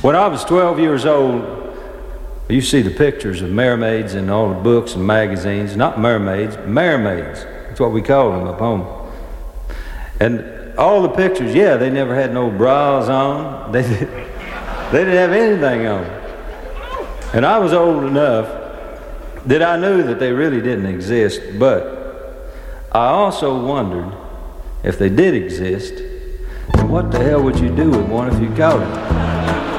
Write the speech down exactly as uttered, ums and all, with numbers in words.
When I was twelve years old, you see the pictures of mermaids in all the books and magazines. Not mermaids, mermaids. That's what we call them up home. And all the pictures, yeah, they never had no bras on. They, did, they didn't have anything on. And I was old enough that I knew that they really didn't exist, but I also wondered if they did exist, what the hell would you do with one if you caught it?